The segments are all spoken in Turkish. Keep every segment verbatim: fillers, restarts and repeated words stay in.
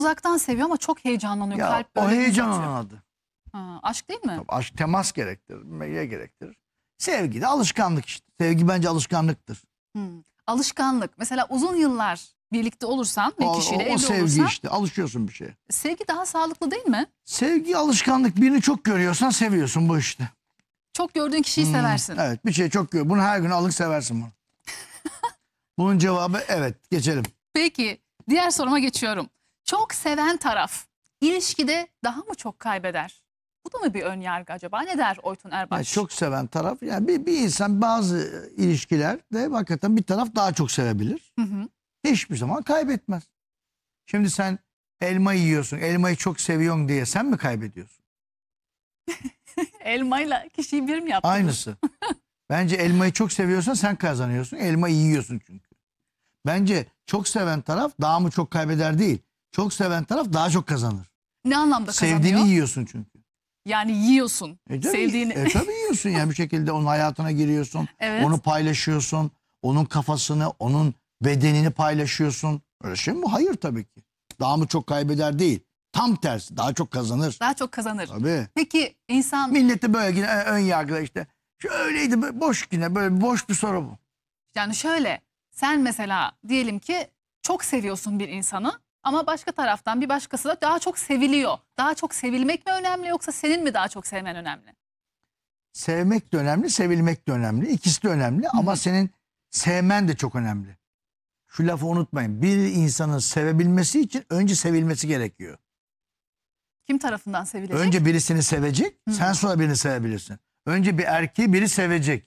Uzaktan seviyor ama çok heyecanlanıyor. Ya Kalp o böyle heyecan uzatıyor. onun adı. Ha, aşk değil mi? Tabii aşk temas gerektirir, meyye gerektirir. Sevgi de alışkanlık işte. Sevgi bence alışkanlıktır. Hmm. Alışkanlık. Mesela uzun yıllar birlikte olursan bir O, kişiyle o, o evli sevgi olursan işte. Alışıyorsun bir şeye. sevgi daha sağlıklı değil mi? Sevgi alışkanlık. Birini çok görüyorsan seviyorsun bu işte. Çok gördüğün kişiyi Hmm, seversin. Evet, bir şey çok gör. Bunu her gün alır seversin bunu. Bunun cevabı evet. Geçelim. Peki diğer soruma geçiyorum. Çok seven taraf ilişkide daha mı çok kaybeder? Bu da mı bir ön yargı acaba? Ne der Oytun Erbaş? Yani çok seven taraf. Yani bir, bir insan bazı ilişkilerde hakikaten bir taraf daha çok sevebilir. Hı hı. Hiçbir zaman kaybetmez. Şimdi sen elma yiyorsun. Elmayı çok seviyorsun diye sen mi kaybediyorsun? Elmayla kişiyi bir mi yaptınız? Aynısı. Bence elmayı çok seviyorsan sen kazanıyorsun. Elmayı yiyorsun çünkü. Bence çok seven taraf daha mı çok kaybeder değil. Çok seven taraf daha çok kazanır. Ne anlamda kazanıyor? Sevdiğini yiyorsun çünkü. Yani yiyorsun. E tabii, Sevdiğini. E tabii yiyorsun yani bir şekilde onun hayatına giriyorsun. Evet. Onu paylaşıyorsun. Onun kafasını, onun bedenini paylaşıyorsun. Öyle şey mi? Hayır tabii ki. Daha mı çok kaybeder değil. Tam tersi daha çok kazanır. Daha çok kazanır. Tabii. Peki insan Milleti böyle yine ön yargıla işte. Şöyleydi böyle boş yine böyle boş bir soru bu. yani şöyle sen mesela diyelim ki çok seviyorsun bir insanı ama başka taraftan bir başkası da daha çok seviliyor. Daha çok sevilmek mi önemli yoksa senin mi daha çok sevmen önemli? Sevmek de önemli, sevilmek de önemli. İkisi de önemli ama senin sevmen de çok önemli. Şu lafı unutmayın. Bir insanın sevebilmesi için önce sevilmesi gerekiyor. Kim tarafından sevilecek? Önce birisini sevecek, sen sonra birini sevebilirsin. Önce bir erkeği biri sevecek.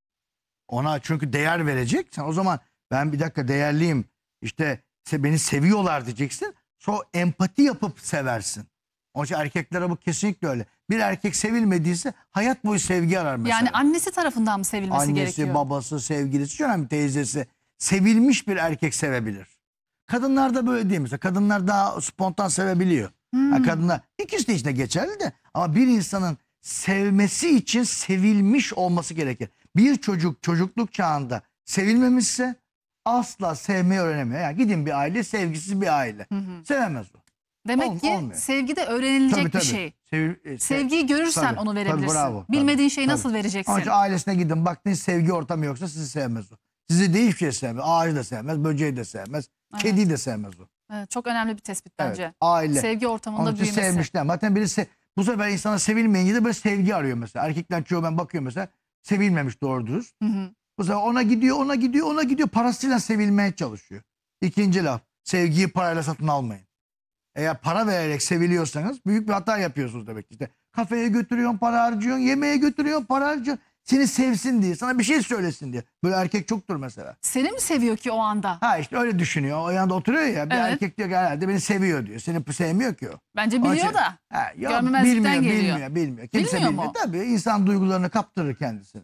Ona çünkü değer verecek. Sen o zaman ben bir dakika değerliyim. İşte se- beni seviyorlar diyeceksin. Sonra empati yapıp seversin. Onun için erkeklere bu kesinlikle öyle. Bir erkek sevilmediyse hayat boyu sevgi arar mesela. Yani annesi tarafından mı sevilmesi Annesi, gerekiyor? babası, sevgilisi, çok önemli, teyzesi. Sevilmiş bir erkek sevebilir. Kadınlar da böyle değil mesela. Kadınlar daha spontan sevebiliyor. Hmm. Ha, kadınlar ikisi de içinde geçerli de ama bir insanın sevmesi için sevilmiş olması gerekir. Bir çocuk çocukluk çağında sevilmemişse asla sevmeyi öğrenemiyor. Yani gidin bir aile sevgisiz bir aile. Hı hı. Sevemez o. Demek Ol- ki olmuyor. sevgi de öğrenilecek Tabii, tabii. bir şey. Sev- e, sev- Sevgiyi görürsen Tabii, onu tabii, verebilirsin. bravo, tabii, Bilmediğin şeyi tabii. nasıl vereceksin? Onun için ailesine gidin baktınız sevgi ortamı yoksa sizi sevmez o. Sizi de hiçbir şey sevmez. Ağacı da sevmez, böceği de sevmez, Evet. kediyi de sevmez o. Evet, çok önemli bir tespit bence. Evet, aile. Sevgi Onun ortamında için büyümesi. sevmişler. Zaten birisi bu sefer insana sevilmeyince de böyle sevgi arıyor mesela. Erkekler çoğu ben bakıyorum mesela sevilmemiş doğru dürüst. Hı hı. Bu sefer ona gidiyor, ona gidiyor, ona gidiyor. Parasıyla sevilmeye çalışıyor. İkinci laf. Sevgiyi parayla satın almayın. Eğer para vererek seviliyorsanız büyük bir hata yapıyorsunuz demek ki. İşte kafeye götürüyorsun, para harcıyorsun. Yemeğe götürüyorsun, para harcıyorsun. Seni sevsin diye, sana bir şey söylesin diye. Böyle erkek çoktur mesela. Seni mi seviyor ki o anda? Ha işte öyle düşünüyor. O yanında oturuyor ya. Bir Evet. erkek diyor ki herhalde beni seviyor diyor. Seni sevmiyor ki o. Bence Onun biliyor için- da. Ha, ya Görmemezlikten bilmiyor, geliyor. bilmiyor, bilmiyor. Kimse Bilmiyor bilmiyor. mu? Tabii insan duygularını kaptırır kendisini.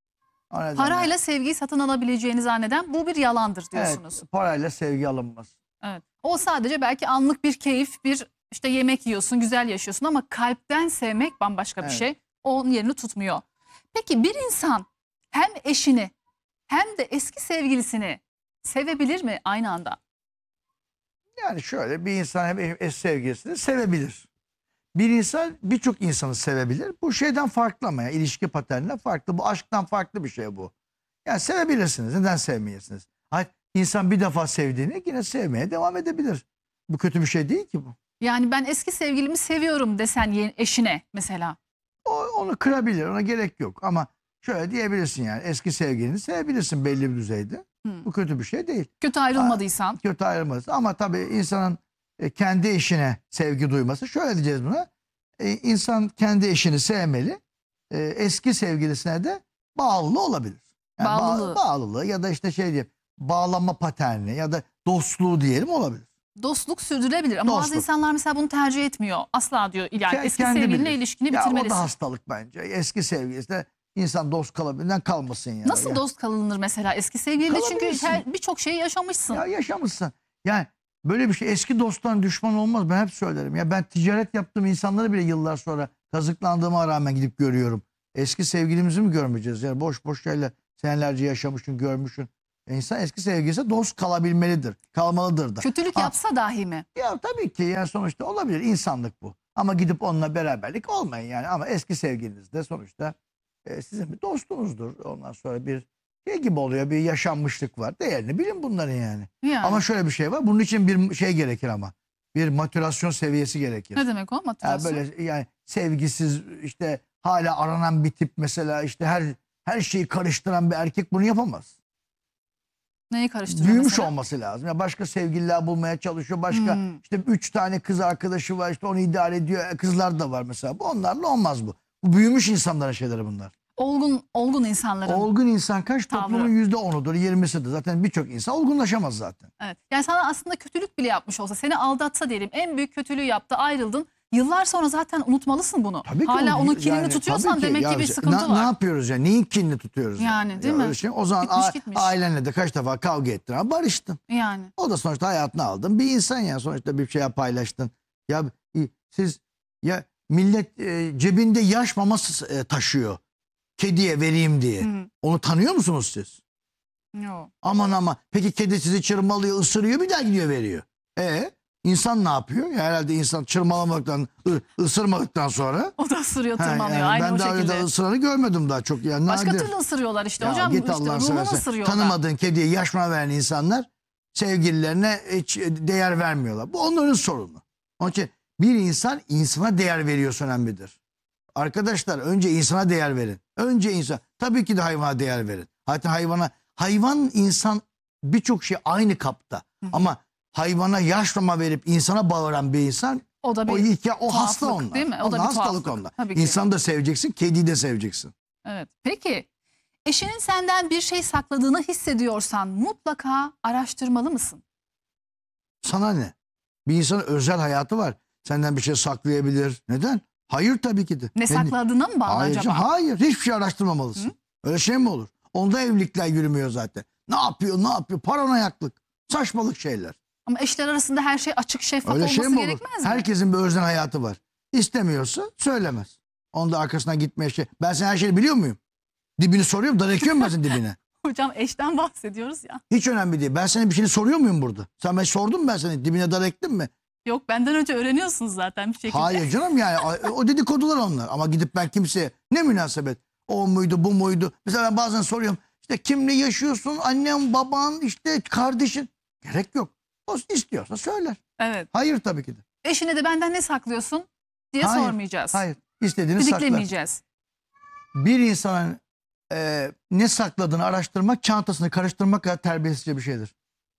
O nedenle- Parayla sevgiyi satın alabileceğini zanneden bu bir yalandır diyorsunuz. Evet, parayla sevgi alınmaz. Evet. O sadece belki anlık bir keyif, bir işte yemek yiyorsun, güzel yaşıyorsun ama kalpten sevmek bambaşka bir Evet. şey. Onun yerini tutmuyor. Peki bir insan hem eşini hem de eski sevgilisini sevebilir mi aynı anda? Yani şöyle bir insan hem eş sevgilisini sevebilir. Bir insan birçok insanı sevebilir. Bu şeyden farklı ama ya, ilişki paterninden farklı. Bu aşktan farklı bir şey bu. Yani sevebilirsiniz. Neden sevmeyesiniz? Hayır, insan bir defa sevdiğini yine sevmeye devam edebilir. Bu kötü bir şey değil ki bu. Yani ben eski sevgilimi seviyorum desen ye- eşine mesela. O, onu kırabilir. Ona gerek yok. Ama şöyle diyebilirsin yani eski sevgilini sevebilirsin belli bir düzeyde. Hmm. Bu kötü bir şey değil. Kötü ayrılmadıysan. Kötü ayrılmaz. Ama tabii insanın e, kendi eşine sevgi duyması. Şöyle diyeceğiz buna. E, insan kendi eşini sevmeli. E, eski sevgilisine de bağlı olabilir. Yani bağ- Bağlılığı. bağlılığı ya da işte şey diye bağlanma paterni ya da dostluğu diyelim olabilir. Dostluk sürdürülebilir ama bazı Dostluk. insanlar mesela bunu tercih etmiyor. Asla diyor yani Ke- eski kendi sevgilinle bilir. ilişkini Ya o bitirmelisin. da hastalık bence. Eski sevgilisine insan dost kalabilir. Kalmasın yani. Nasıl ya. dost kalınır mesela eski sevgiliyle? Çünkü Kalabilirsin. her- birçok şeyi yaşamışsın. Ya yaşamışsın. Yani böyle bir şey eski dosttan düşman olmaz. Ben hep söylerim. Ya ben ticaret yaptığım insanları bile yıllar sonra kazıklandığıma rağmen gidip görüyorum. Eski sevgilimizi mi görmeyeceğiz? Yani boş boş şeyler senelerce yaşamışsın, görmüşsün. İnsan eski sevgilisi dost kalabilmelidir. Kalmalıdır da. Kötülük Ha, yapsa dahi mi? Ya tabii ki yani sonuçta olabilir. İnsanlık bu. Ama gidip onunla beraberlik olmayın yani. Ama eski sevgiliniz de sonuçta e, sizin bir dostunuzdur. Ondan sonra bir şey gibi oluyor. Bir yaşanmışlık var. Değerini bilin bunların yani. Yani. Ama şöyle bir şey var. Bunun için bir şey gerekir ama. Bir matürasyon seviyesi gerekir. Ne demek o Yani motivasyon? böyle yani sevgisiz işte hala aranan bir tip mesela işte her her şeyi karıştıran bir erkek bunu yapamaz. Neyi karıştırıyor Büyümüş mesela? olması lazım. Ya başka sevgililer bulmaya çalışıyor. Başka Hmm. işte üç tane kız arkadaşı var. İşte onu idare ediyor. E, Kızlar da var mesela. Bu onlarla olmaz bu. Bu büyümüş insanların şeyleri bunlar. Olgun olgun insanların. Olgun insan kaç Tavrı. toplumun yüzde onudur, yirmisidir. Zaten birçok insan olgunlaşamaz zaten. Evet. Yani sana aslında kötülük bile yapmış olsa, seni aldatsa diyelim, en büyük kötülüğü yaptı, ayrıldın. Yıllar sonra zaten unutmalısın bunu. Tabii ki Hala onu- onun kinini yani tutuyorsan tabii ki. demek Ya ki bir işte sıkıntı ne, var. Ne yapıyoruz ya? Neyin kinini tutuyoruz? Yani, değil Ya mi? öyle şey. O zaman Bitmiş a- gitmiş. ailenle de kaç defa kavga ettin ama barıştın. Yani. O da sonuçta hayatını aldın. Bir insan ya sonuçta bir şey paylaştın. Ya e, siz ya millet e, cebinde yaş maması e, taşıyor. Kediye vereyim diye. Hı. Onu tanıyor musunuz siz? Yok. Aman ama peki kedi sizi çırmalıyor, ısırıyor, bir daha gidiyor veriyor. E insan ne yapıyor? Ya herhalde insan çırmalamadıktan, ı- ısırmadıktan sonra. O da ısırıyor, Ha, tırmalıyor. yani Aynı ben o daha öyle şekilde. de ısıranı görmedim daha çok. Yani Başka nadir. türlü ısırıyorlar işte. Ya Hocam git işte Allah'ını ruhunu seversen. ısırıyorlar. Tanımadığın kediye yaş mama veren insanlar sevgililerine hiç değer vermiyorlar. Bu onların sorunu. Onun için bir insan insana değer veriyorsa önemlidir. Arkadaşlar önce insana değer verin. Önce insan. Tabii ki de hayvana değer verin. Hatta hayvana, hayvan insan birçok şey aynı kapta. Hı. Ama hayvana yaş mama verip insana bağıran bir insan O da bir o, hikaye, o hasta tuhaflık, onlar. değil mi? O da Onlar bir hastalık tuhaflık. onlar. Tabii ki. İnsanı da seveceksin, kediyi de seveceksin. Evet. Peki eşinin senden bir şey sakladığını hissediyorsan mutlaka araştırmalı mısın? Sana ne? Bir insanın özel hayatı var. Senden bir şey saklayabilir. Neden? Hayır tabii ki de. Ne sakladığına mı bağlı Hayır, acaba? hayır. Hiçbir şey araştırmamalısın. Hı? Öyle şey mi olur? Onda evlilikler yürümüyor zaten. Ne yapıyor, ne yapıyor? Paranoyaklık. Saçmalık şeyler. Ama eşler arasında her şey açık, şeffaf Öyle olması şey mi olur? gerekmez mi? Herkesin bir özel hayatı var. İstemiyorsa söylemez. Onda arkasına gitmeye şey. Ben senin her şeyi biliyor muyum? Dibini soruyorum, dar ekiyorum ben senin dibine. Hocam eşten bahsediyoruz ya. Hiç önemli değil. Ben sana bir şeyini soruyor muyum burada? Sen ben sordum mu ben seni? Dibine dar ektim mi? Yok, benden önce öğreniyorsunuz zaten bir şekilde. Hayır canım yani o dedikodular onlar. Ama gidip ben kimseye ne münasebet? O muydu, bu muydu? Mesela ben bazen soruyorum. İşte kimle yaşıyorsun? Annem, baban, işte kardeşin. Gerek yok. O istiyorsa söyler. Evet. Hayır tabii ki de. Eşine de benden ne saklıyorsun diye Hayır, sormayacağız. Hayır. İstediğini saklar. Didiklemeyeceğiz. Bir insanın e, ne sakladığını araştırmak, çantasını karıştırmak kadar terbiyesizce bir şeydir.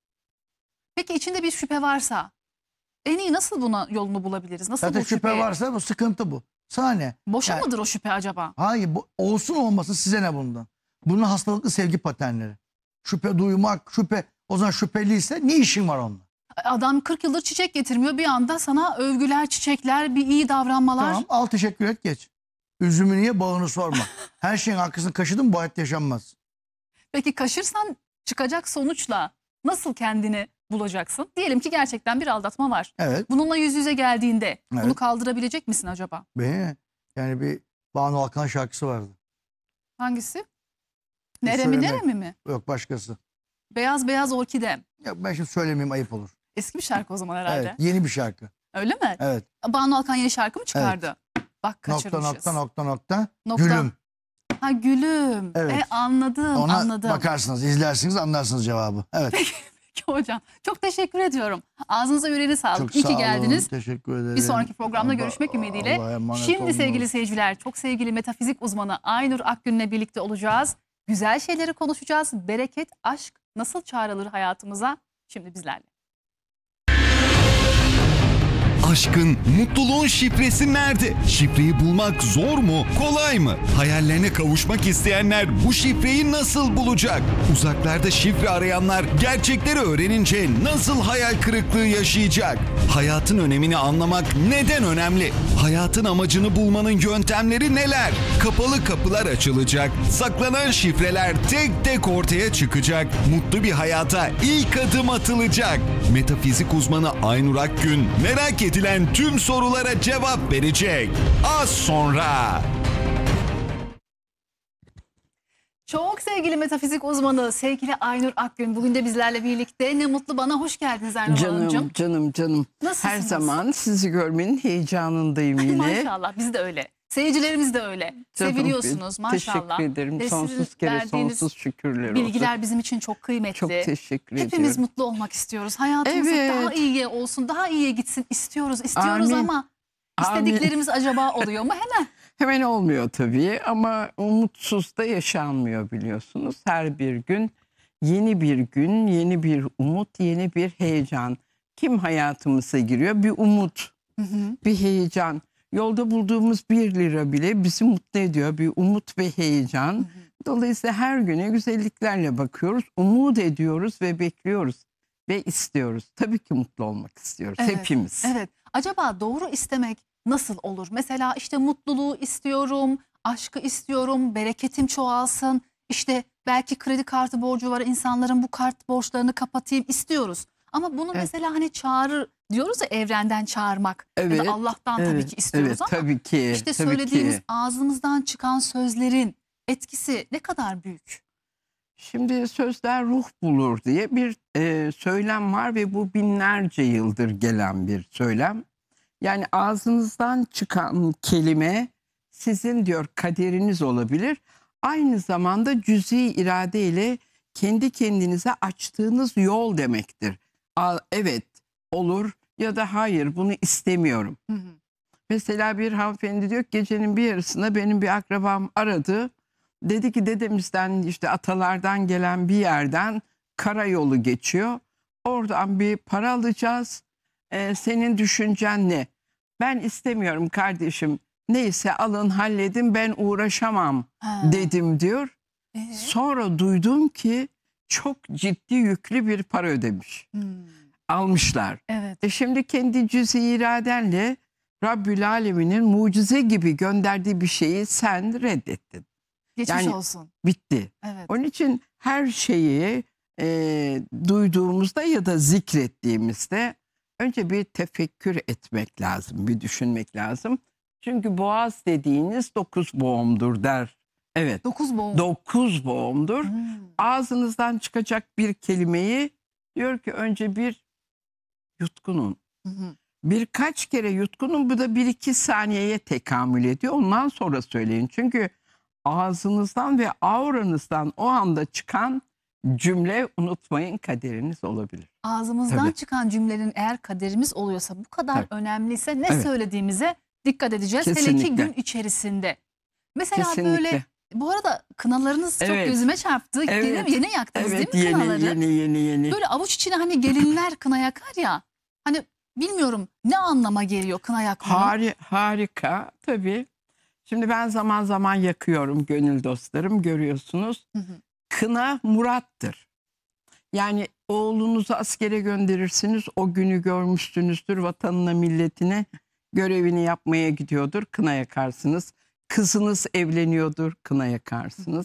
Peki içinde bir şüphe varsa en iyi nasıl buna yolunu bulabiliriz? Nasıl Zaten bu şüphe şüpheyi? varsa bu sıkıntı bu. Sana ne? Boşa Yani- mıdır o şüphe acaba? Hayır, bu, olsun olmasın size ne bundan? Bunun hastalıklı sevgi paternleri. Şüphe duymak, şüphe. O zaman şüpheliyse ne işin var onunla? Adam kırk yıldır çiçek getirmiyor. Bir anda sana övgüler, çiçekler, bir iyi davranmalar. Tamam, al teşekkür et geç. Üzümünü ye, bağını sorma. Her şeyin arkasını kaşıdın, bu hayat yaşanmaz. Peki kaşırsan çıkacak sonuçla nasıl kendini bulacaksın? Diyelim ki gerçekten bir aldatma var. Evet. Bununla yüz yüze geldiğinde bunu Evet. kaldırabilecek misin acaba? Be, yani bir Banu Alkan şarkısı vardı. Hangisi? Nere mi söylemek. nere mi mi? Yok başkası. Beyaz beyaz orkidem. Ya ben şimdi söylemeyeyim, ayıp olur. Eski bir şarkı o zaman herhalde. Evet, yeni bir şarkı. Öyle mi? Evet. Banu Alkan yeni şarkı mı çıkardı? Bak Nokta kaçırmışız. nokta nokta nokta. Nokta. Gülüm. Ha gülüm. Evet. E, anladım Ona anladım. bakarsınız, izlersiniz, anlarsınız cevabı. Evet. Peki hocam. Çok teşekkür ediyorum. Ağzınıza yüreğine sağlık. Çok İyi sağ ki olun, geldiniz. Teşekkür ederim. Bir sonraki programda Allah- görüşmek ümidiyle. Allah'a emanet Şimdi olunuz. sevgili seyirciler, çok sevgili metafizik uzmanı Aynur Akgün'le birlikte olacağız. Güzel şeyleri konuşacağız. Bereket, aşk nasıl çağrılır hayatımıza? Şimdi bizlerle. Aşkın, mutluluğun şifresi nerede? Şifreyi bulmak zor mu, kolay mı? Hayallerine kavuşmak isteyenler bu şifreyi nasıl bulacak? Uzaklarda şifre arayanlar gerçekleri öğrenince nasıl hayal kırıklığı yaşayacak? Hayatın önemini anlamak neden önemli? Hayatın amacını bulmanın yöntemleri neler? Kapalı kapılar açılacak, saklanan şifreler tek tek ortaya çıkacak, mutlu bir hayata ilk adım atılacak. Metafizik uzmanı Aynur Akgün merak edilen tüm sorulara cevap verecek. Az sonra. Çok sevgili metafizik uzmanı sevgili Aynur Akgün bugün de bizlerle birlikte. Ne mutlu bana, hoş geldiniz Aynur Canım Hanımcığım. canım canım. Nasılsınız? Her zaman sizi görmenin heyecanındayım yine. Maşallah biz de öyle. Seyircilerimiz de öyle. Canım Seviliyorsunuz benim. maşallah. Teşekkür ederim. Ve sizin Sonsuz kere verdiğiniz sonsuz şükürler bilgiler olsun. bizim için çok kıymetli. Çok teşekkür Hepimiz ediyorum. mutlu olmak istiyoruz. Hayatımız hep Evet. daha iyiye olsun, daha iyiye gitsin istiyoruz. İstiyoruz Amin. ama Amin. istediklerimiz acaba oluyor mu? Hemen. Hemen olmuyor tabii ama umutsuz da yaşanmıyor biliyorsunuz. Her bir gün yeni bir gün, yeni bir umut, yeni bir heyecan. Kim hayatımıza giriyor? Bir umut, Hı hı. bir heyecan. Yolda bulduğumuz bir lira bile bizi mutlu ediyor. Bir umut ve heyecan. Dolayısıyla her güne güzelliklerle bakıyoruz, umut ediyoruz ve bekliyoruz ve istiyoruz. Tabii ki mutlu olmak istiyoruz Evet, hepimiz. Evet. Acaba doğru istemek nasıl olur? Mesela işte mutluluğu istiyorum, aşkı istiyorum, bereketim çoğalsın. İşte belki kredi kartı borcu var insanların, bu kart borçlarını kapatayım istiyoruz. Ama bunu Evet. mesela hani çağrı diyoruz ya, evrenden çağırmak ya Evet, da Allah'tan tabii evet, ki istiyoruz evet, ama tabii ki. işte tabii söylediğimiz ki. ağzımızdan çıkan sözlerin etkisi ne kadar büyük? Şimdi sözler ruh bulur diye bir e, söylem var ve bu binlerce yıldır gelen bir söylem. Yani ağzınızdan çıkan kelime sizin diyor kaderiniz olabilir. Aynı zamanda cüz'i irade ile kendi kendinize açtığınız yol demektir. A, evet olur ya da hayır bunu istemiyorum. Hı hı. Mesela bir hanımefendi diyor ki gecenin bir yarısında benim bir akrabam aradı. Dedi ki dedemizden işte atalardan gelen bir yerden karayolu geçiyor. Oradan bir para alacağız. Ee, senin düşüncen ne? Ben istemiyorum kardeşim. Neyse alın halledin ben uğraşamam Ha. dedim diyor. Ee? Sonra duydum ki çok ciddi yüklü bir para ödemiş. Hmm. Almışlar. Evet. E şimdi kendi cüz-i iradenle Rabbül Alemin'in mucize gibi gönderdiği bir şeyi sen reddettin. Geçmiş Yani- olsun. Bitti. Evet. Onun için her şeyi e, duyduğumuzda ya da zikrettiğimizde önce bir tefekkür etmek lazım, bir düşünmek lazım. Çünkü boğaz dediğiniz dokuz boğumdur der. Evet, Dokuz boğum. dokuz boğumdur. Hmm. Ağzınızdan çıkacak bir kelimeyi diyor ki önce bir yutkunun. Hı hı. Birkaç kere yutkunun, bu da bir iki saniyeye tekamül ediyor. Ondan sonra söyleyin. Çünkü ağzınızdan ve auranızdan o anda çıkan cümle unutmayın kaderiniz olabilir. Ağzımızdan Tabii. çıkan cümlenin eğer kaderimiz oluyorsa, bu kadar Tabii. önemliyse ne Evet. söylediğimize dikkat edeceğiz. Hele ki Kesinlikle. gün içerisinde. Mesela Kesinlikle. böyle, bu arada kınalarınız çok Evet. gözüme çarptı. Evet. Yeni, yeni yaktınız Evet değil mi yeni, kınaları? yeni yeni yeni. Böyle avuç içine hani gelinler kına yakar ya. Hani bilmiyorum ne anlama geliyor kına yakmanın. Hari, harika tabii. Şimdi ben zaman zaman yakıyorum gönül dostlarım, görüyorsunuz. Hı hı. Kına murattır. Yani oğlunuzu askere gönderirsiniz, o günü görmüşsünüzdür, vatanına milletine görevini yapmaya gidiyordur, kına yakarsınız. Kızınız evleniyordur, kına yakarsınız.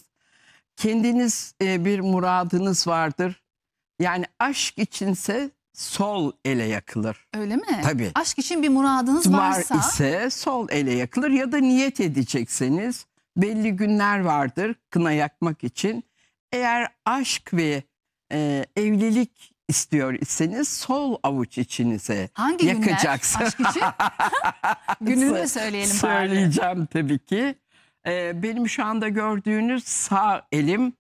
Kendiniz e, bir muradınız vardır. Yani aşk içinse sol ele yakılır. Öyle mi? Tabii. Aşk için bir muradınız Var varsa. ise sol ele yakılır ya da niyet edecekseniz belli günler vardır kına yakmak için. Eğer aşk ve e, evlilik istiyor iseniz sol avuç içinize Hangi günler yakacaksın. aşk için? Gününü de söyleyelim bari. Söyleyeceğim tabii ki. Ee, benim şu anda gördüğünüz sağ elim,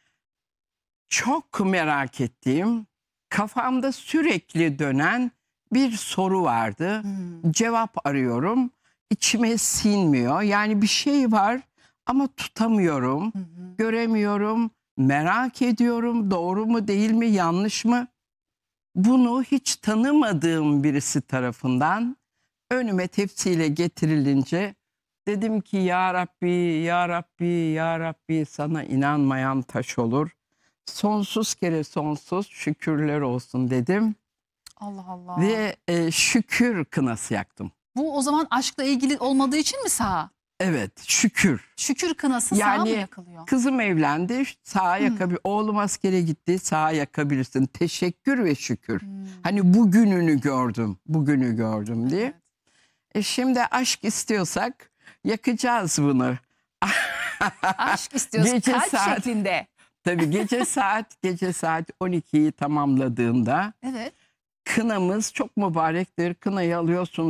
çok merak ettiğim, kafamda sürekli dönen bir soru vardı. Hmm. Cevap arıyorum. İçime sinmiyor. Yani bir şey var ama tutamıyorum, Hı hı. göremiyorum, merak ediyorum. Doğru mu, değil mi, yanlış mı? Bunu hiç tanımadığım birisi tarafından önüme tepsiyle getirilince dedim ki ya Rabbi, ya Rabbi, ya Rabbi, sana inanmayan taş olur. Sonsuz kere sonsuz şükürler olsun dedim. Allah Allah. Ve e, şükür kınası yaktım. Bu o zaman aşkla ilgili olmadığı için mi sağ? Evet, şükür. Şükür kınası sağ mı Yani yakılıyor? Kızım evlendi, sağa Hmm. yakabilir. Oğlum askere gitti, sağa yakabilirsin. Teşekkür ve şükür. Hmm. Hani bugününü gördüm, bugünü gördüm diye. Evet. E şimdi aşk istiyorsak yakacağız bunu. Aşk istiyorsun Gece kalp saat- şeklinde. Tabii gece saat gece saat on ikiyi tamamladığında Evet. kınamız çok mübarektir. Kınayı alıyorsun.